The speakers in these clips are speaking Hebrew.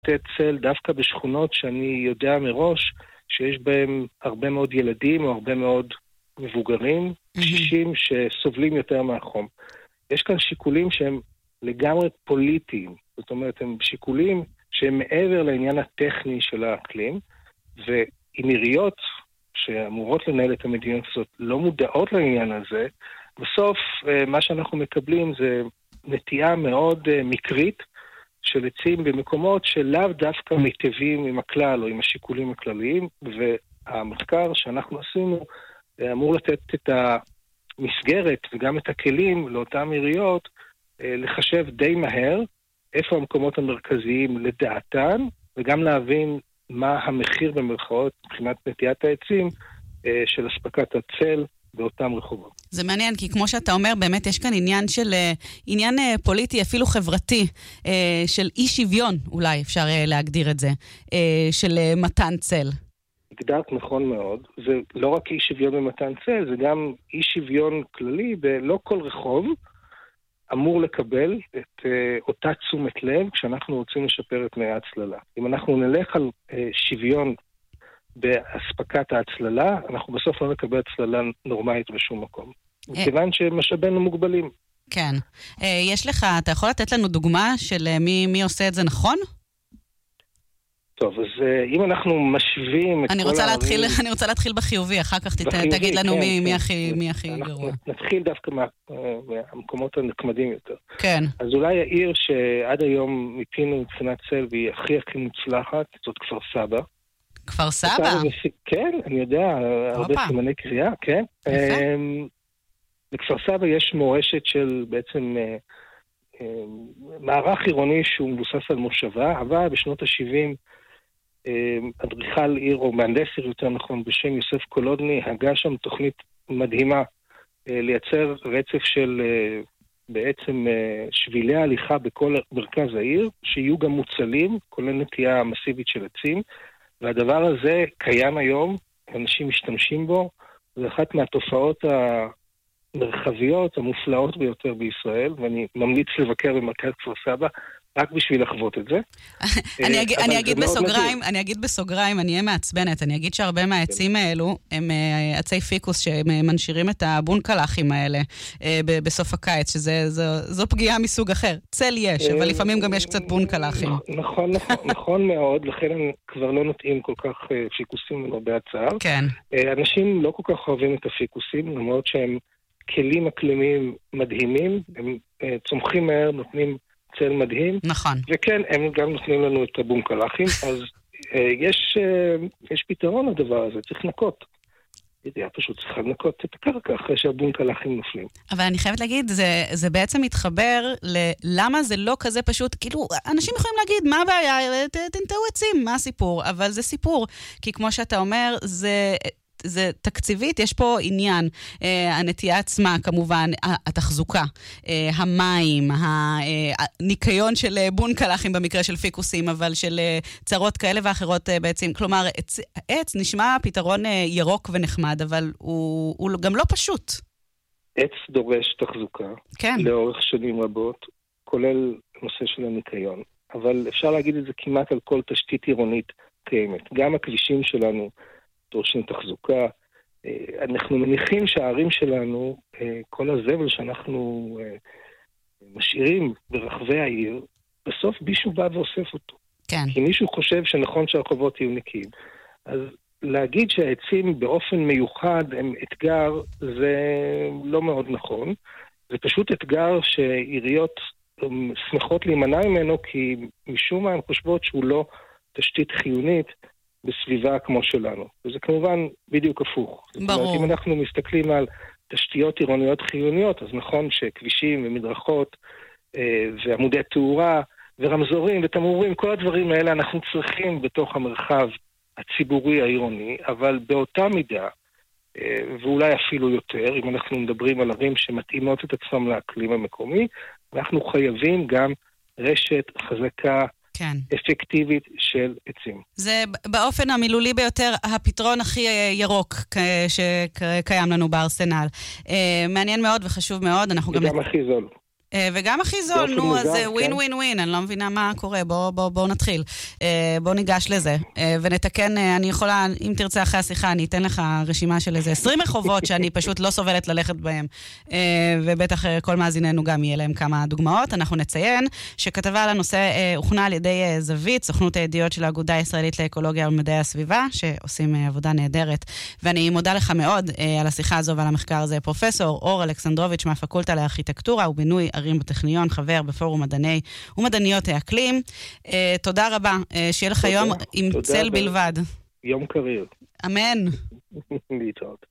לתת צל דווקא בשכונות שאני יודע מראש שיש בהם הרבה מאוד ילדים או הרבה מאוד מבוגרים, קשישים שסובלים יותר מהחום. יש כאן שיקולים שהם לגמרי פוליטיים, זאת אומרת, הם שיקולים שהם מעבר לעניין הטכני של האקלים, ואם עיריות שאמורות לנהל את המדיניות הזאת לא מודעות לעניין הזה, בסוף מה שאנחנו מקבלים זה נטייה מאוד מקרית של עצים במקומות שלאו דווקא מיטבים עם הכלל או עם השיקולים הכלליים, והמחקר שאנחנו עשינו אמור לתת את המסגרת וגם את הכלים לאותן עיריות לחשב די מהר איפה המקומות המרכזיים לדעתן, וגם להבין מה המחיר במרכאות מבחינת נטיית העצים של הספקת הצל באותם רחובות. זה מעניין, כי כמו שאתה אומר, באמת יש כאן עניין פוליטי, אפילו חברתי, של אי שוויון, אולי אפשר להגדיר את זה, של מתן צל. הגדרת נכון מאוד. זה לא רק אי שוויון במתן צל, זה גם אי שוויון כללי, ולא כל רחוב אמור לקבל את אותה תשומת לב כשאנחנו רוצים לשפר את תנאי ההצללה. אם אנחנו נלך על שוויון בהספקת ההצללה, אנחנו בסוף לא נקבל הצללה נורמלית בשום מקום. מכיוון שמשאבינו מוגבלים. כן. אתה יכול לתת לנו דוגמה של מי עושה את זה נכון? טוב, אז אם אנחנו משווים את אני רוצה להתחיל בחיובי, אחר כך תגיד לנו מי הכי גרוע. נתחיל דווקא מהמקומות הנחמדים יותר. כן. אז אולי העיר שעד היום מיפינו מבחינת צל והיא הכי מוצלחת, זאת כפר סבא. כפר סבא? כן, אני יודע, הרבה סימני קריאה, כן. בכפר סבא יש מורשת של בעצם מערך עירוני שהוא מבוסס על מושבה, אבל בשנות ה-70 אדריכל עיר או מהנדס עיר יותר נכון בשם יוסף קולודני הגה שם תוכנית מדהימה לייצר רצף של בעצם שבילי ההליכה בכל מרכז העיר, שיהיו גם מוצלים, כולל נטייה מסיבית של עצים, והדבר הזה קיים היום, אנשים משתמשים בו, זה אחת מהתופעות המרחביות המופלאות ביותר בישראל, ואני ממליץ לבקר במרכז כפר סבא, רק בשביל לחוות את זה. אני אגיד בסוגריים, אני אהיה מעצבנת, אני אגיד שהרבה מהעצים האלו הם עצי פיקוס שמנשירים את הבונקלחים האלה בסוף הקיץ, שזו פגיעה מסוג אחר. צל יש, אבל לפעמים גם יש קצת בונקלחים. נכון מאוד, לכן הם כבר לא נוטעים כל כך פיקוסים למרבה הצער. כן. אנשים לא כל כך אוהבים את הפיקוסים, למרות שהם כלים אקלימיים מדהימים, הם צומחים מהר, נותנים צל מדהים. נכון. וכן, הם גם נותנים לנו את הבונקלחים, אז יש פתרון לדבר הזה, צריך לנקות. פשוט צריך לנקות את הקרקע אחרי שהבונקלחים נופלים. אבל אני חייבת להגיד, זה בעצם מתחבר ללמה זה לא כזה פשוט, כאילו, אנשים יכולים להגיד, מה הבעיה? תנטעו עצים, מה הסיפור? אבל זה סיפור, כי כמו שאתה אומר, זה תקציבית, יש פה עניין, הנטייה עצמה כמובן, התחזוקה, המים, הניקיון של בונקלחים במקרה של פיקוסים, אבל של צרות כאלה ואחרות בעצם, כלומר, עץ נשמע פתרון ירוק ונחמד, אבל הוא גם לא פשוט. עץ דורש תחזוקה, כן. לאורך שנים רבות, כולל נושא של הניקיון, אבל אפשר להגיד את זה כמעט על כל תשתית עירונית קיימת. גם הכבישים שלנו דורשים תחזוקה. אנחנו מניחים שהערים שלנו, כל הזבל שאנחנו משאירים ברחבי העיר, בסוף מישהו בא ואוסף אותו. כן. כי מישהו חושב שנכון שהרחובות יהיו נקיים. אז להגיד שהעצים באופן מיוחד הם אתגר, זה לא מאוד נכון. זה פשוט אתגר שעיריות שמחות להימנע ממנו, כי משום מה הן חושבות שהוא לא תשתית חיונית, בסביבה כמו שלנו. וזה כמובן בדיוק הפוך. ברור. זאת אומרת, אם אנחנו מסתכלים על תשתיות עירוניות חיוניות, אז נכון שכבישים ומדרכות ועמודי תאורה ורמזורים ותמרורים, כל הדברים האלה אנחנו צריכים בתוך המרחב הציבורי העירוני, אבל באותה מידה, ואולי אפילו יותר, אם אנחנו מדברים על ערים שמתאימות את עצמם לאקלים המקומי, אנחנו חייבים גם רשת חזקה, כן. אפקטיבית של עצים. זה באופן המילולי ביותר הפתרון הכי ירוק שקיים לנו בארסנל. מעניין מאוד וחשוב מאוד. וגם הכי זול. וגם הכי זול, נו, אז זה ווין ווין ווין, אני לא מבינה מה קורה, בואו נתחיל. בואו ניגש לזה, ונתקן, אני יכולה, אם תרצה אחרי השיחה, אני אתן לך רשימה של איזה 20 רחובות שאני פשוט לא סובלת ללכת בהם, ובטח כל מאזיננו גם יהיה להם כמה דוגמאות. אנחנו נציין שכתבה על הנושא הוכנה על ידי זווית, סוכנות הידיעות של האגודה הישראלית לאקולוגיה ומדעי הסביבה, שעושים עבודה נהדרת, ואני מודה לך מאוד על השיחה הזו ועל המחקר הזה. פרופסור אור אלכסנדרוביץ' מהפקולטה לארכיטקטורה ובינוי ערים בטכניון, חבר בפורום מדעני ומדעניות האקלים. תודה רבה, שיהיה לך יום עם צל בלבד. יום קריר. אמן. להתראות.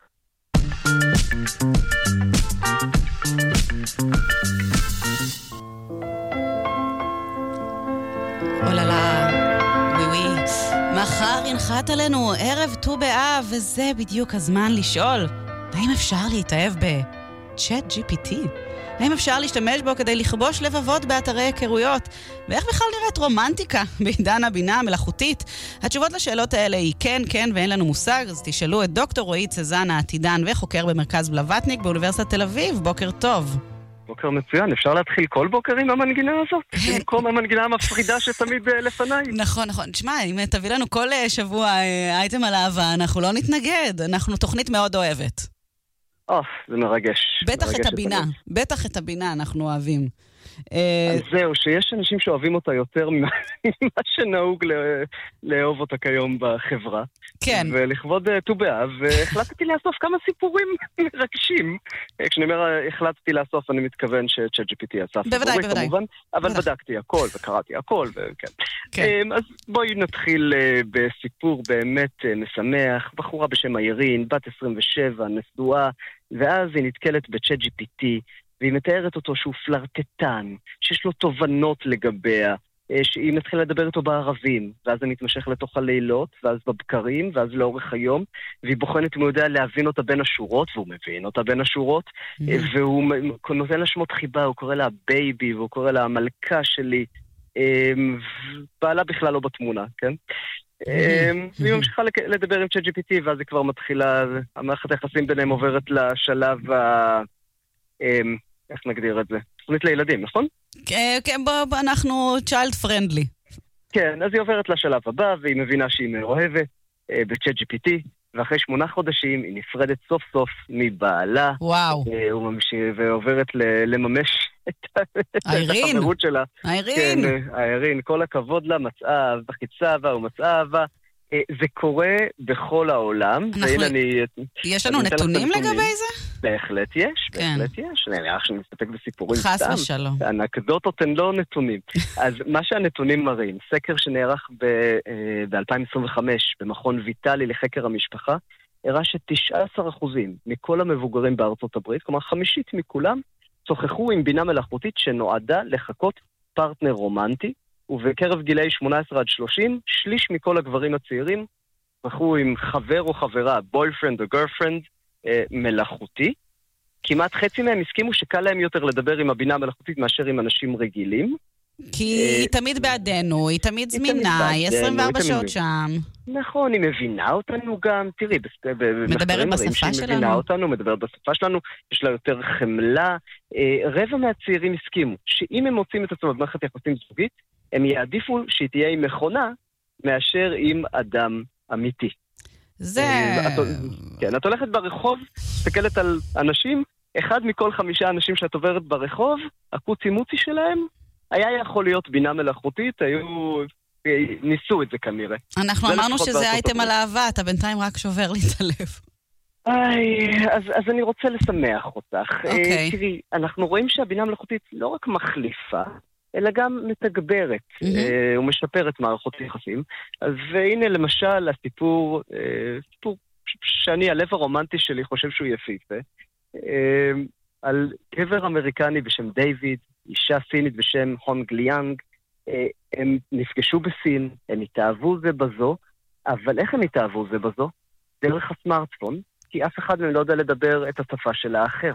אוללה, ווי. מחר ינחת עלינו ערב ט"ו באב, וזה בדיוק הזמן לשאול, האם אפשר להתאהב ב-ChatGPT? האם אפשר להשתמש בו כדי לכבוש לבבות באתרי היכרויות? ואיך בכלל נראית רומנטיקה בעידן הבינה המלאכותית? התשובות לשאלות האלה היא כן, כן, ואין לנו מושג, אז תשאלו את דוקטור רועי צזן, העתידן וחוקר במרכז בלווטניק באוניברסיטת תל אביב. בוקר טוב. בוקר מצוין, אפשר להתחיל כל בוקר עם המנגינה הזאת? במקום המנגינה המפחידה שתמיד לפניי. נכון, נכון. תשמע, אם תביא לנו כל שבוע אייטם על אהבה, אנחנו לא נתנגד. אנחנו תוכנית מאוד אוהבת. זה מרגש. בטח את הבינה, בטח את הבינה אנחנו אוהבים. אז זהו, שיש אנשים שאוהבים אותה יותר ממה שנהוג לאהוב אותה כיום בחברה. כן. ולכבוד ט"ו באב, החלטתי לאסוף כמה סיפורים מרגשים. כשאני אומר החלטתי לאסוף, אני מתכוון ש-ChatGPT אסף. בוודאי, בוודאי. אבל בדקתי הכל וקראתי הכל, וכן. אז בואי נתחיל בסיפור באמת משמח. בחורה בשם אירין, בת 27, נשואה, ואז היא נתקלת ב-ChatGPT, והיא מתארת אותו שהוא פלרטטן, שיש לו תובנות לגביה, שהיא מתחילה לדבר איתו בערבים, ואז זה מתמשך לתוך הלילות, ואז בבקרים, ואז לאורך היום, והיא בוחנת אם הוא יודע להבין אותה בין השורות, והוא מבין אותה בין השורות, והוא נותן לה שמות חיבה, הוא קורא לה בייבי, והוא קורא לה המלכה שלי, בעלה בכלל לא בתמונה, כן? והיא ממשיכה לדבר עם ChatGPT, ואז היא כבר מתחילה, המערכת היחסים ביניהם עוברת לשלב איך נגדיר את זה? תוכנית לילדים, נכון? כן, אנחנו child friendly. כן, אז היא עוברת לשלב הבא, והיא מבינה שהיא מאוהבת ב-ChatGPT, ואחרי 8 חודשים היא נפרדת סוף סוף מבעלה. וואו. הוא ממשיך ועוברת לממש את החברות שלה. אירין. כן, אירין, כל הכבוד לה, מצאה אהבה, חיפשה אהבה ומצאה אהבה. זה קורה בכל העולם. יש לנו נתונים לגבי זה? בהחלט יש, בהחלט יש. אני מניח שאני מסתפק בסיפורים סתם. חס ושלום. אנקדוטות הן לא נתונים. אז מה שהנתונים מראים, סקר שנערך ב-2025 במכון ויטלי לחקר המשפחה, הראה ש19% מכל המבוגרים בארצות הברית, כלומר 50% מכולם, צוחחו עם בינה מלאכותית שנועדה לחכות פרטנר רומנטי, ובקרב גילאי 18 עד 30, שליש מכל הגברים הצעירים צחקו עם חבר או חברה, boyfriend או girlfriend, מלאכותי. כמעט חצי מהם הסכימו שקל להם יותר לדבר עם הבינה המלאכותית מאשר עם אנשים רגילים. כי היא תמיד בעדנו, היא תמיד זמינה, היא 24 שעות שם. נכון, היא מבינה אותנו גם, תראי, מדברת בשפה שלנו. מבינה אותנו, מדברת בשפה שלנו, יש לה יותר חמלה. רבע מהצעירים הסכימו שאם הם מוצאים את עצמם במערכת יחסים זוגית, הם יעדיפו שהיא תהיה עם מכונה מאשר עם אדם אמיתי. זה... כן, את הולכת ברחוב, תסתכלת על אנשים, 1 מכל 5 אנשים שאת עוברת ברחוב, הקוצי-מוצי שלהם, היה יכול להיות בינה מלאכותית, ניסו את זה כנראה. אנחנו אמרנו שזה אייטם על אהבה, אתה בינתיים רק שובר לי את הלב. אז אני רוצה לשמח אותך. תראי, אנחנו רואים שהבינה המלאכותית לא רק מחליפה, אלא גם מתגברת ומשפרת מערכות יחסים. אז הנה למשל הסיפור, סיפור שאני, הלב הרומנטי שלי חושב שהוא יפיפה, על גבר אמריקני בשם דיוויד, אישה סינית בשם הונג ליאנג, הם נפגשו בסין, הם התאהבו זה בזו, אבל איך הם התאהבו זה בזו? דרך הסמארטפון, כי אף אחד מהם לא יודע לדבר את השפה של האחר.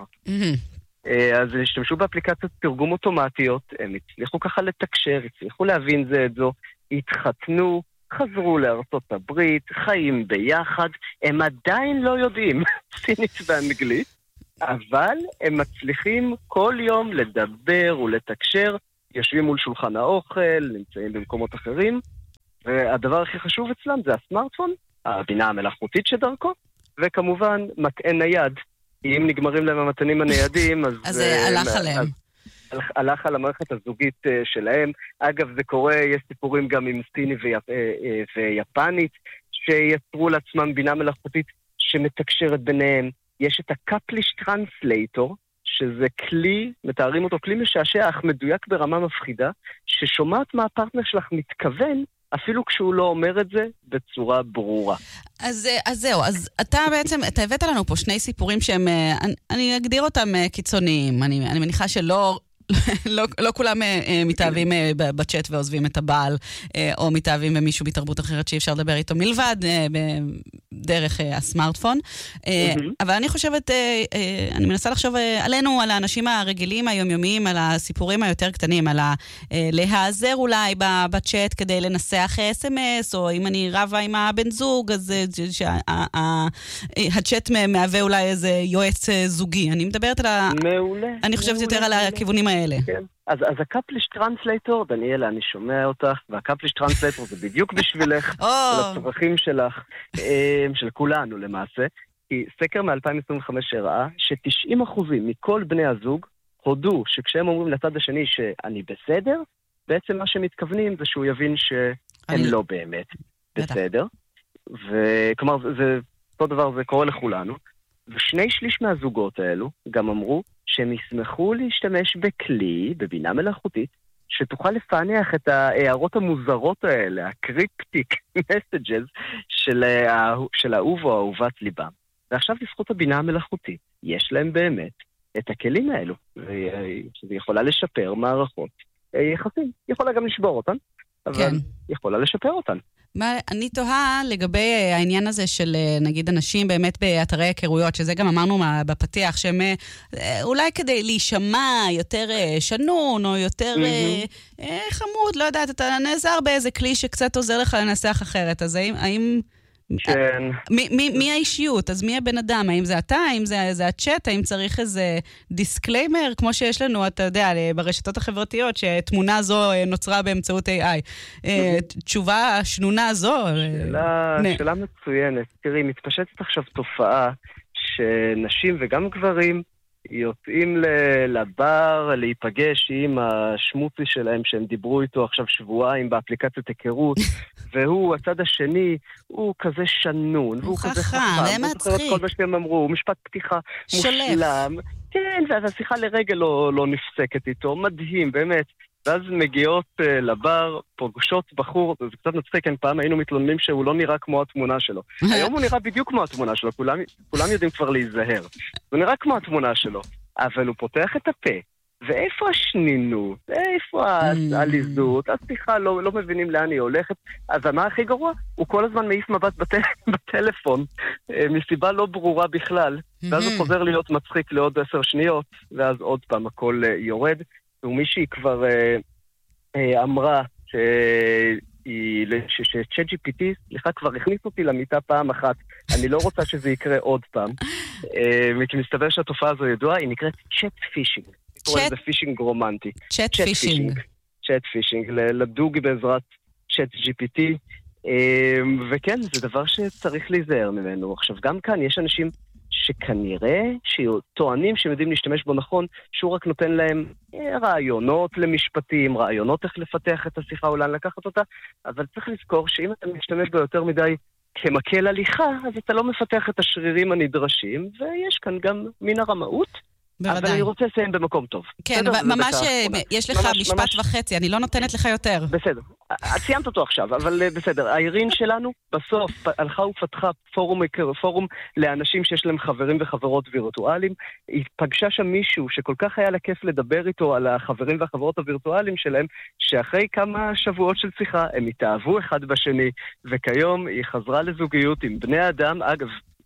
אז השתמשו באפליקציות תרגום אוטומטיות, הם הצליחו ככה לתקשר, הצליחו להבין זה את זו, התחתנו, חזרו לארצות הברית, חיים ביחד, הם עדיין לא יודעים סינית ואנגלית. אבל הם מצליחים כל יום לדבר ולתקשר, יושבים מול שולחן האוכל, נמצאים במקומות אחרים, והדבר הכי חשוב אצלם זה הסמארטפון, הבינה המלאכותית שדרכו, וכמובן מטען נייד. אם נגמרים להם המתנים הניידים, אז הלך עליהם. הלך על המערכת הזוגית שלהם. אגב, זה קורה, יש סיפורים גם עם סיני ויפנית, שיצרו לעצמם בינה מלאכותית שמתקשרת ביניהם. יש את הקפליש טרנסלייטור, שזה כלי, מתארים אותו כלי משעשע, אך מדויק ברמה מפחידה, ששומעת מה הפרטנר שלך מתכוון, אפילו כשהוא לא אומר את זה בצורה ברורה. אז זהו, אז אתה בעצם, אתה הבאת לנו פה שני סיפורים שהם, אני אגדיר אותם קיצוניים. אני מניחה שלא לא כולם מתאהבים בצ'אט ועוזבים את הבעל, או מתאהבים במישהו בתרבות אחרת שאי אפשר לדבר איתו מלבד דרך הסמארטפון. אבל אני חושבת, אני מנסה לחשוב עלינו, על האנשים הרגילים היומיומיים, על הסיפורים היותר קטנים, על להיעזר אולי בצ'אט כדי לנסח SMS, או אם אני רבה עם הבן זוג, אז הצ'אט מהווה אולי איזה יועץ זוגי. אני מדברת על אני חושבת יותר על הכיוונים האלה. כן. אז הקפליש טרנסלייטור, דניאלה, אני שומע אותך, והקפליש טרנסלייטור זה בדיוק בשבילך, ולצרכים שלך, של כולנו למעשה, כי סקר מ-2025 הראה ש90% מכל בני הזוג הודו שכשהם אומרים לצד השני שאני בסדר, בעצם מה שמתכוונים זה שהוא יבין שהם לא באמת בסדר, וכלומר, אותו דבר זה קורה לכולנו, ו2/3 מהזוגות האלו גם אמרו שהם ישמחו להשתמש בכלי, בבינה מלאכותית, שתוכל לפענח את ההערות המוזרות האלה, הקריפטיק מסג'ז של האהוב או אהובת ליבם. ועכשיו לזכות הבינה המלאכותית, יש להם באמת את הכלים האלו, שזה יכולה לשפר מערכות יחסים. יכולה גם לשבור אותן, אבל יכולה לשפר אותן. אני תוהה לגבי העניין הזה של נגיד אנשים באמת באתרי היכרויות, שזה גם אמרנו בפתיח, שהם אולי כדי להישמע יותר שנון או יותר חמוד, לא יודעת, אתה נעזר באיזה כלי שקצת עוזר לך לנסח אחרת, אז האם כן. מי האישיות? אז מי הבן אדם? האם זה אתה? האם זה הצ'אט? האם צריך איזה דיסקליימר? כמו שיש לנו, אתה יודע, ברשתות החברתיות, שתמונה זו נוצרה באמצעות AI. תשובה שנונה זו? שאלה מצוינת. תראי, מתפשטת עכשיו תופעה שנשים וגם גברים יוצאים לבר, להיפגש עם השמוצי שלהם שהם דיברו איתו עכשיו שבועיים באפליקציית היכרות, והוא, הצד השני, הוא כזה שנון, והוא כזה חכם, הוא זוכר את כל מה שהם אמרו, משפט פתיחה מושלם. כן, והשיחה לרגע לא נפסקת איתו, מדהים, באמת. ואז מגיעות לבר, פוגשות בחור, זה קצת מצחיק, פעם היינו מתלוננים שהוא לא נראה כמו התמונה שלו. היום הוא נראה בדיוק כמו התמונה שלו, כולם יודעים כבר להיזהר. הוא נראה כמו התמונה שלו, אבל הוא פותח את הפה, ואיפה השנינות? איפה העליזות? השיחה לא מבינים לאן היא הולכת. אז מה הכי גרוע? הוא כל הזמן מעיף מבט בטלפון, מסיבה לא ברורה בכלל, ואז הוא חוזר להיות מצחיק לעוד 10 שניות, ואז עוד פעם הכל יורד. ומישהי כבר אמרה ש-ChatGPT, סליחה, כבר הכניס אותי למיטה פעם אחת, אני לא רוצה שזה יקרה עוד פעם, כי מסתבר שהתופעה הזו ידועה, היא נקראת צ'אט פישינג. זה פישינג רומנטי. צ'אט פישינג. צ'אט פישינג, לדוג בעזרת ChatGPT, וכן, זה דבר שצריך להיזהר ממנו. עכשיו, גם כאן יש אנשים שכנראה שטוענים שהם יודעים להשתמש בו נכון, שהוא רק נותן להם רעיונות למשפטים, רעיונות איך לפתח את השיחה או לאן לקחת אותה, אבל צריך לזכור שאם אתה משתמש בו יותר מדי כמקל הליכה, אז אתה לא מפתח את השרירים הנדרשים, ויש כאן גם מן הרמאות. אבל אני רוצה לסיים במקום טוב. כן, ממש יש לך משפט וחצי, אני לא נותנת לך יותר. בסדר, ציינת אותו עכשיו, אבל בסדר. האירין שלנו בסוף הלכה ופתחה פורום לאנשים שיש להם חברים וחברות וירטואליים. היא פגשה שם מישהו שכל כך היה לה כיף לדבר איתו על החברים והחברות הווירטואליים שלהם, שאחרי כמה שבועות של שיחה הם התאהבו אחד בשני, וכיום היא חזרה לזוגיות עם בני אדם. אגב,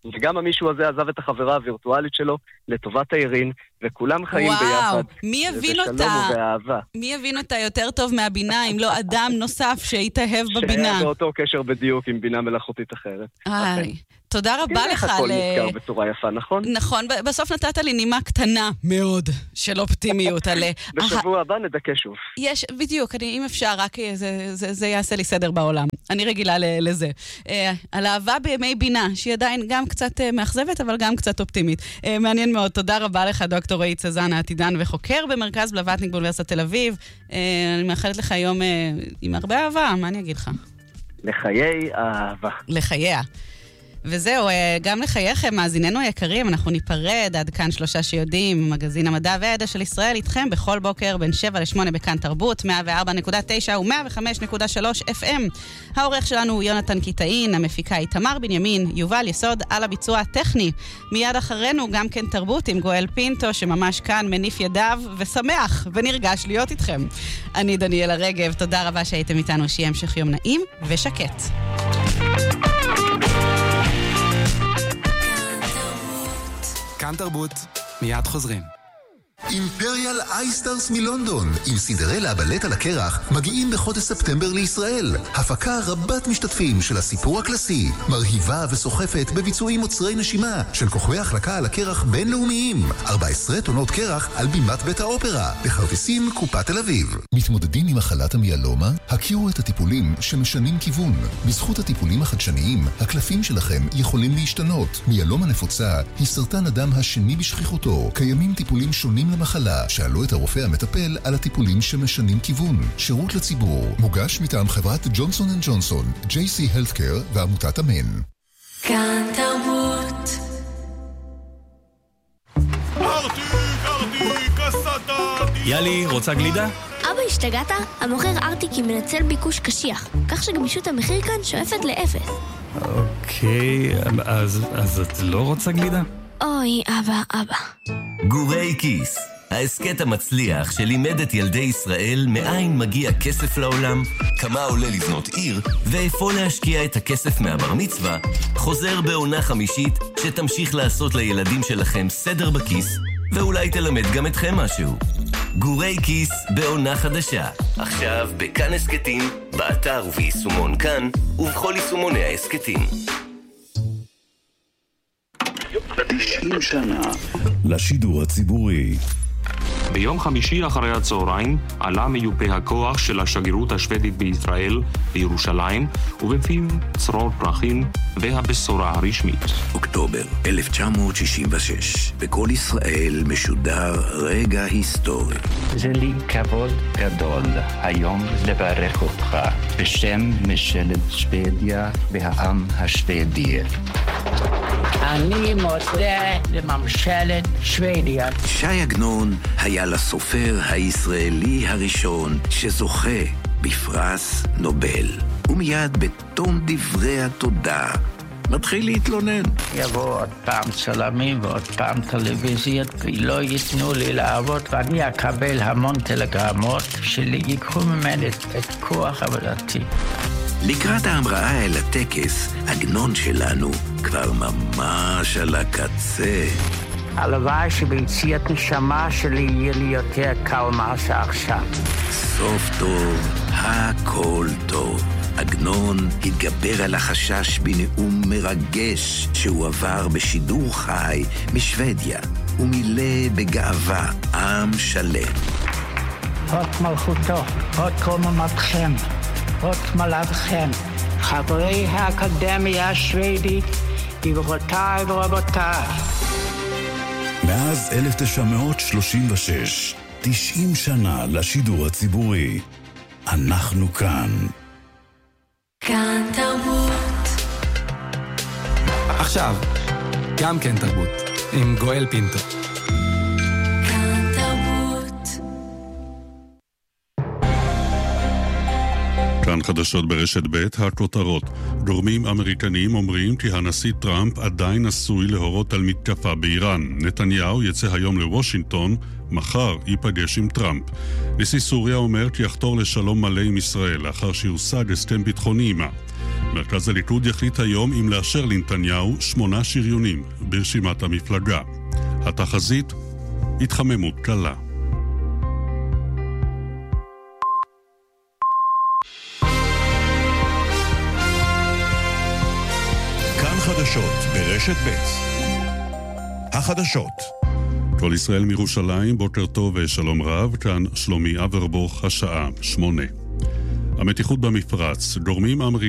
וגם המישהו הזה עזב את החברה הווירטואלית שלו לטובת העירין, וכולם חיים ביחד. וואו, מי יבין אותה? מי יבין אותה יותר טוב מהבינה, אם לא אדם נוסף שהתאהב בבינה? שהיה באותו קשר בדיוק עם בינה מלאכותית אחרת. תודה רבה לך. הכל נזכר בצורה יפה, נכון? נכון, בסוף נתת לי נימה קטנה מאוד של אופטימיות עליה. בשבוע הבא נדקה שוב. יש, בדיוק, אם אפשר, רק זה יעשה לי סדר בעולם. אני רגילה לזה. על אהבה בימי בינה, שהיא עדיין גם קצת מאכזבת, אבל גם קצת אופטימית. מעניין מאוד. תודה רבה לך, דוקטור רועי צזן, עתידן וחוקר במרכז בלווטניק באוניברסיטת תל אביב. אני מאחלת לך יום עם הרבה אהבה, מה אני אגיד לך? לחיי אהבה. לחייה. וזהו, גם לחייכם, מאזיננו היקרים, אנחנו ניפרד עד כאן 3 שיודעים, מגזין המדע והידע של ישראל איתכם בכל בוקר בין 7 ל-8 בכאן תרבות, 104.9 ו-105.3 FM. העורך שלנו הוא יונתן קיטאין, המפיקה היא תמר בנימין, יובל יסוד על הביצוע הטכני. מיד אחרינו גם כן תרבות עם גואל פינטו, שממש כאן מניף ידיו ושמח ונרגש להיות איתכם. אני דניאלה רגב, תודה רבה שהייתם איתנו, שיהיה המשך יום נעים ושקט. כאן תרבות, מיד חוזרים. אימפריאל אייסטארס מלונדון עם סינדרלה הבלט על הקרח מגיעים בחודש ספטמבר לישראל. הפקה רבת משתתפים של הסיפור הקלאסי, מרהיבה וסוחפת בביצועים עוצרי נשימה של כוכבי החלקה על הקרח בינלאומיים. 14 טונות קרח על בימת בית האופרה בכרטיסים קופת תל אביב. מתמודדים עם מחלת המיאלומה? הכירו את הטיפולים שמשנים כיוון. בזכות הטיפולים החדשניים, הקלפים שלכם יכולים להשתנות. מיאלומה נפוצה היא סרטן הדם השני בשכיחותו. קיימים טיפולים שונים למחלה. שאלו את הרופא המטפל על הטיפולים שמשנים כיוון. שירות לציבור. מוגש מטעם חברת ג'ונסון & ג'ונסון, JC Healthcare ועמותת אמן. כאן תרבות. יאלי, רוצה גלידה? אבא, השתגעת? המוכר ארטיקים מנצל ביקוש קשיח, כך שגמישות המחיר כאן שואפת לאפס. אוקיי, אז את לא רוצה גלידה? אוי, אבא. גורי כיס, העסקת המצליח שלימד את ילדי ישראל מאין מגיע כסף לעולם, כמה עולה לבנות עיר, ואיפה להשקיע את הכסף מהבר מצווה, חוזר בעונה חמישית שתמשיך לעשות לילדים שלכם סדר בכיס, ואולי תלמד גם אתכם משהו. גורי כיס בעונה חדשה, עכשיו בכאן הסקטים, באתר וביישומון כאן, ובכל יישומוני העסקטים. 90 שנה לשידור הציבורי. ביום חמישי אחרי הצהריים עלה מיופה הכוח של השגרירות השוודית בישראל בירושלים ובפיו צרור פרחים והבשורה הרשמית. אוקטובר 1966, בכל ישראל משודר רגע היסטורי. זה לי כבוד גדול היום לברך אותך בשם ממשלת שוודיה והעם השוודי. אני מודה לממשלת שוודיה. שי עגנון היה לסופר הישראלי הראשון שזוכה בפרס נובל. ומיד בתום דברי התודה מתחיל להתלונן. יבוא עוד פעם צלמים ועוד פעם טלוויזיות ולא ייתנו לי לעבוד, ואני אקבל המון טלגרמות שיקחו ממני את כוח עבודתי. לקראת ההמראה אל הטקס, עגנון שלנו כבר ממש על הקצה. הלוואי שביציאת נשמה שלי יהיה לי יותר קל מה שעכשיו. סוף טוב, הכל טוב. עגנון התגבר על החשש בנאום מרגש שהוא עבר בשידור חי משוודיה, ומילא בגאווה עם שלם. הוד מלכותו, הוד קוממתכם, הוד מלככם, חברי האקדמיה השוודית, גבירותיי ורבותיי. מאז 1936, 90 שנה לשידור הציבורי. אנחנו כאן. כאן תרבות. עכשיו, גם כן תרבות, עם גואל פינטו. כאן תרבות. כאן חדשות ברשת ב' הכותרות. גורמים אמריקניים אומרים כי הנשיא טראמפ עדיין עשוי להורות על מתקפה באיראן. נתניהו יצא היום לוושינגטון, מחר ייפגש עם טראמפ. נשיא סוריה אומר כי יחתור לשלום מלא עם ישראל לאחר שיושג הסכם ביטחוני עימה. מרכז הליכוד יחליט היום אם לאשר לנתניהו 8 שריונים ברשימת המפלגה. התחזית, התחממות קלה. כאן חדשות ברשת ב'. החדשות. כל ישראל מירושלים, בוקר טוב ושלום רב, כאן שלומי אברבוך, השעה 8. המתיחות במפרץ, גורמים